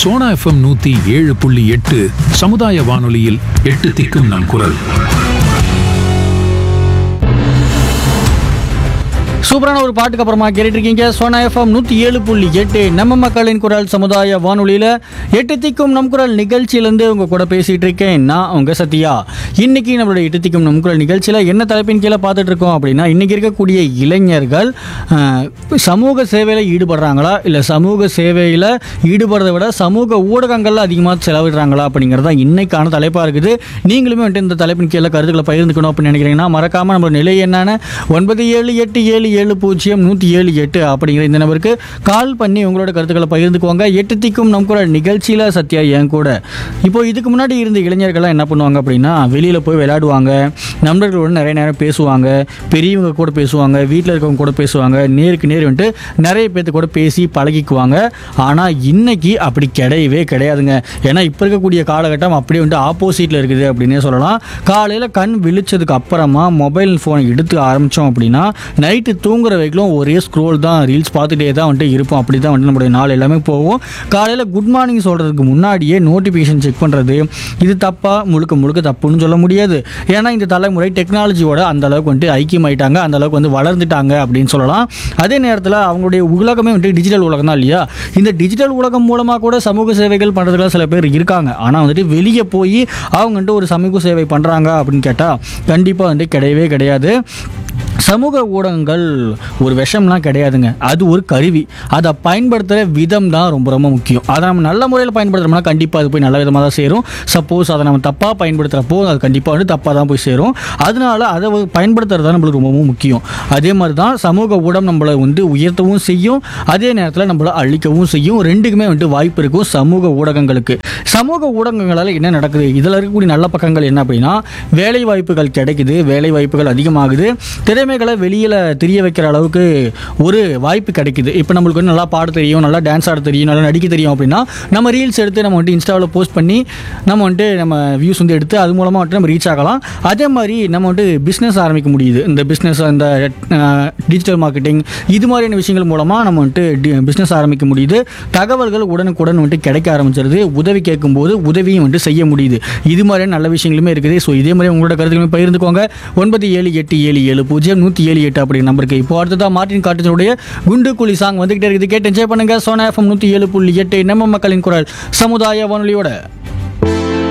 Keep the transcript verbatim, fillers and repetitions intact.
Sona FM நூத்தி ஏழு புள்ளி எட்டு சமுதாய வானொலியில் எட்டு திக்கும் நம் குரல். சூப்பரான ஒரு பாட்டுக்கு அப்புறமா கேட்டுட்டு இருக்கீங்க சோனா எஃப்எம் நூற்றி ஏழு புள்ளி எட்டு நம்ம மக்களின் குரல் சமுதாய வானொலியில் எட்டு திக்கும் நம் குரல் நிகழ்ச்சியிலேருந்து உங்கள் கூட பேசிகிட்டு இருக்கேன் நான் உங்கள் சத்யா. இன்றைக்கி நம்மளுடைய எட்டு திக்கும் நம் குரல் நிகழ்ச்சியில் என்ன தலைப்பின் கீழே பார்த்துட்டு இருக்கோம் அப்படின்னா, இன்றைக்கி இருக்கக்கூடிய இளைஞர்கள் சமூக சேவையில் ஈடுபடுறாங்களா இல்லை சமூக சேவையில் ஈடுபடுறதை விட சமூக ஊடகங்களில் அதிகமாக செலவிடுறாங்களா அப்படிங்கிறது தான் இன்றைக்கான தலைப்பாக இருக்குது. நீங்களுமே வந்துட்டு இந்த தலைப்பின் கீழே கருத்துக்களை பகிர்ந்துக்கணும் அப்படின்னு நினைக்கிறீங்கன்னா மறக்காமல் நம்மளோட நிலை என்னென்ன ஒன்பது ஏழு எட்டு ஏழு ஏழு பூஜ்ஜியம் நூற்றி ஏழு எட்டு அப்படிங்கிற இந்த நம்பருக்கு கால் பண்ணி உங்களோட கருத்துக்களை பகிர்ந்துக்குவாங்க. எட்டு திக்கும் நம் கூட நிகழ்ச்சியில் சத்யா என் கூட. இப்போ இதுக்கு முன்னாடி இருந்த இளைஞர்கள்லாம் என்ன பண்ணுவாங்க அப்படின்னா, வெளியில் போய் விளையாடுவாங்க, நண்பர்களோட நிறைய நேரம் பேசுவாங்க, பெரியவங்க கூட பேசுவாங்க, வீட்டில் இருக்கவங்க கூட பேசுவாங்க, நேருக்கு நேர் வந்துட்டு நிறைய பேர்த்து கூட பேசி பழகிக்குவாங்க. ஆனால் இன்னைக்கு அப்படி கிடையவே கிடையாதுங்க. ஏன்னா இப்போ இருக்கக்கூடிய காலகட்டம் அப்படியே வந்துட்டு ஆப்போசிட்டில் இருக்குது அப்படின்னே சொல்லலாம். காலையில் கண் விழிச்சதுக்கு அப்புறமா மொபைல் ஃபோனை எடுத்து ஆரம்பித்தோம் அப்படின்னா நைட்டு தூங்குற வரைக்கும் ஒரே ஸ்க்ரோல் தான், ரீல்ஸ் பார்த்துட்டே தான் வந்துட்டு இருப்போம். அப்படி தான் வந்துட்டு நம்மளுடைய நாள் எல்லாமே போகும். காலையில் குட் மார்னிங் சொல்கிறதுக்கு முன்னாடியே நோட்டிஃபிகேஷன் செக் பண்ணுறது இது தப்பாக முழுக்க முழுக்க தப்புன்னு சொல்ல முடியாது. ஏன்னா இந்த தலைமுறை டெக்னாலஜியோட அந்த அளவுக்கு வந்துட்டு ஐக்கியமாயிட்டாங்க, அந்த அளவுக்கு வந்து வளர்ந்துட்டாங்க அப்படின்னு சொல்லலாம். அதே நேரத்தில் அவங்களுடைய உலகமே வந்துட்டு டிஜிட்டல் உலகம் தான் இல்லையா. இந்த டிஜிட்டல் உலகம் மூலமாக கூட சமூக சேவைகள் பண்ணுறதுல சில பேர் இருக்காங்க. ஆனால் வந்துட்டு வெளியே போய் அவங்க வந்துட்டு ஒரு சமூக சேவை பண்ணுறாங்க அப்படின்னு கேட்டால் கண்டிப்பாக வந்துட்டு கிடையவே கிடையாது. சமூக ஊடகங்கள் ஒரு விஷம்லாம் கிடையாதுங்க, அது ஒரு கருவி. அதை பயன்படுத்துகிற விதம் தான் ரொம்ப ரொம்ப முக்கியம். அதை நம்ம நல்ல முறையில் பயன்படுத்துகிறோம்னா கண்டிப்பாக அது போய் நல்ல விதமாக தான் சேரும். சப்போஸ் அதை நம்ம தப்பாக பயன்படுத்துகிறப்போ அது கண்டிப்பாக வந்து தப்பாக தான் போய் சேரும். அதனால அதை பயன்படுத்துறது தான் நம்மளுக்கு ரொம்பவும் முக்கியம். அதே மாதிரி தான் சமூக ஊடகம் நம்மளை வந்து உயர்த்தவும் செய்யும், அதே நேரத்தில் நம்மளை அழிக்கவும் செய்யும். ரெண்டுக்குமே வந்துட்டு வாய்ப்பு இருக்கும் சமூக ஊடகங்களுக்கு. சமூக ஊடகங்களால் என்ன நடக்குது, இதில் இருக்கக்கூடிய நல்ல பக்கங்கள் என்ன அப்படின்னா, வேலை வாய்ப்புகள் கிடைக்குது, வேலை வாய்ப்புகள் அதிகமாகுது, திறமைகளை வெளியில் தெரிய வைக்கிற அளவுக்கு ஒரு வாய்ப்பு கிடைக்குது. இப்போ நம்மளுக்கு வந்து நல்லா பாட தெரியும், நல்லா டான்ஸ் ஆட தெரியும், நல்லா நடிக்க தெரியும் அப்படின்னா நம்ம ரீல்ஸ் எடுத்து நம்ம வந்துட்டு இன்ஸ்டாவில் போஸ்ட் பண்ணி நம்ம வந்துட்டு நம்ம வியூஸ் வந்து எடுத்து அது மூலமாக வந்துட்டு நம்ம ரீச் ஆகலாம். அதே மாதிரி நம்ம வந்துட்டு பிஸ்னஸ் ஆரம்பிக்க முடியுது. இந்த பிஸ்னஸ், இந்த டிஜிட்டல் மார்க்கெட்டிங் இது மாதிரியான விஷயங்கள் மூலமாக நம்ம வந்துட்டு பிஸ்னஸ் ஆரம்பிக்க முடியுது. தகவல்கள் உடனுக்குடன் வந்துட்டு கிடைக்க ஆரம்பிச்சிருது. உதவி கேட்கும்போது உதவியும் வந்துட்டு செய்ய முடியுது. இது மாதிரியான நல்ல விஷயங்களுமே இருக்குது. ஸோ இதே மாதிரி உங்களோட கருத்துக்களுமே பகிர்ந்துக்கோங்க. ஒன்பது ஏழு எட்டு ஏழு ஏழு பூஜ்ஜியம் நூற்றி ஏழு எட்டு அப்படிங்கிற நம்பருக்கு. இப்போ அடுத்ததான் மார்ட்டின் கார்டனுடைய குண்டு குழி சாங் வந்துகிட்டே இருக்குது. கேட்டு என்ஜாய் பண்ணுங்க. சோனா எஃப்எம் நூற்றி ஏழு புள்ளி எட்டு நம்ம மக்களின் குரல் சமுதாய வானொலியோட.